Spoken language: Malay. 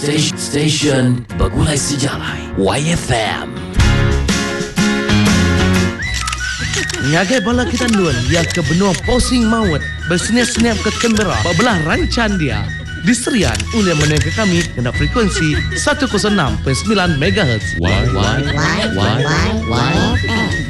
Stesen Bergulai Sejarah YFM. Ngagai bala kita duan ia ke benua posing maut bersenyap-senyap ke Canberra belah rancan dia diserian oleh menengah kami kena frekuensi 106.9 MHz. Why?